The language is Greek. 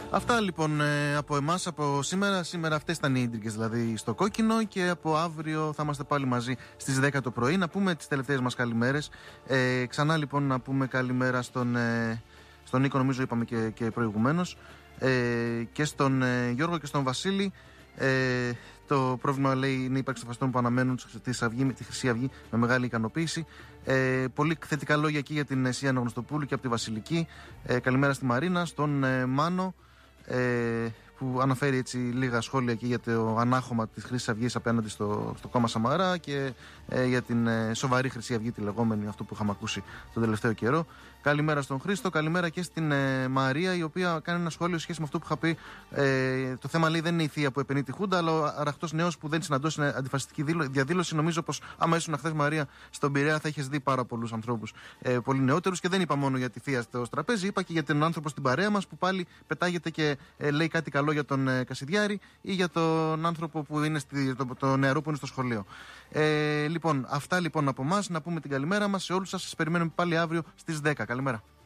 Αυτά λοιπόν από εμάς από σήμερα. Σήμερα αυτές ήταν οι ίντρικες δηλαδή στο κόκκινο, και από αύριο θα είμαστε πάλι μαζί στις 10 το πρωί να πούμε τις τελευταίες μας καλημέρες. Ξανά λοιπόν να πούμε καλημέρα στον Νίκο, νομίζω είπαμε και προηγουμένως, και στον Γιώργο και στον Βασίλη. Το πρόβλημα, λέει, είναι η ύπαρξη των φαστών που αναμένουν τη Χρυσή Αυγή με μεγάλη ικανοποίηση. Πολύ θετικά λόγια εκεί για την Σιάννα Γνωστοπούλου και από τη Βασιλική. Καλημέρα στη Μαρίνα, στον Μάνο, που αναφέρει έτσι λίγα σχόλια εκεί για το ανάχωμα της Χρυσής Αυγής απέναντι στο κόμμα Σαμαρά και για την σοβαρή Χρυσή Αυγή, τη λεγόμενη, αυτό που είχαμε ακούσει τον τελευταίο καιρό. Καλημέρα στον Χρήστο, καλημέρα και στην Μαρία, η οποία κάνει ένα σχόλιο σχέση με αυτό που είχα πει. Το θέμα, λέει, δεν είναι η θεία που επενεί τη Χούντα, αλλά ο αραχτός νέος που δεν συναντώσει αντιφασιστική διαδήλωση. Νομίζω πως άμα ήσουν χθες, Μαρία, στον Πειραιά, θα είχες δει πάρα πολλούς ανθρώπους πολύ νεότερους. Και δεν είπα μόνο για τη θεία στο τραπέζι, είπα και για τον άνθρωπο στην παρέα μας που πάλι πετάγεται και λέει κάτι καλό για τον Κασιδιάρη ή για τον άνθρωπο που είναι το νεαρό που είναι στο σχολείο. Λοιπόν, αυτά λοιπόν από εμάς. Να πούμε την καλημέρα μας σε όλους σας. Σας περιμένουμε πάλι αύριο στις 10. Καλημέρα.